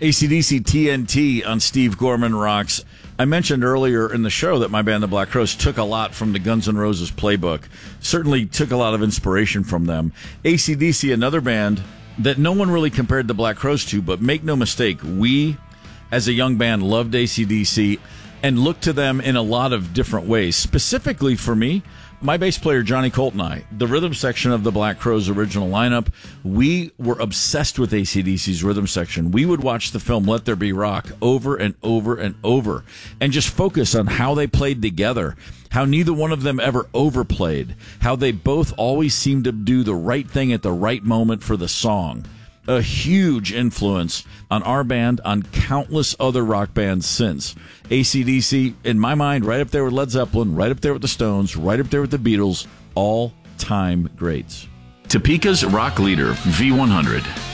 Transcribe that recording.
AC/DC TNT on Steve Gorman Rocks. I mentioned earlier in the show that my band, the Black Crowes, took a lot from the Guns N' Roses playbook. Certainly took a lot of inspiration from them. AC/DC, another band that no one really compared the Black Crowes to, but make no mistake, we, as a young band, loved AC/DC and looked to them in a lot of different ways. Specifically for me, my bass player, Johnny Colt, and I, the rhythm section of the Black Crowes original lineup, we were obsessed with AC/DC's rhythm section. We would watch the film Let There Be Rock over and over and over and just focus on how they played together, how neither one of them ever overplayed, how they both always seemed to do the right thing at the right moment for the song. A huge influence on our band, on countless other rock bands since. AC/DC, in my mind, right up there with Led Zeppelin, right up there with the Stones, right up there with the Beatles, all-time greats. Topeka's rock leader, V100.